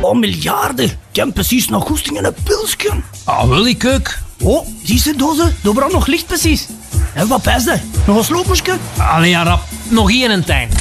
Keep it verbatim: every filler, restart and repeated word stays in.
van miljarden. Ik heb precies nog goesting in een pilsje. Ah, wil ik ook. Oh, zie ze dozen? Daar brandt nog licht precies. En wat pijs je? Nog een sloopmoesje? Allee, ja, rap. Nog één een tijn.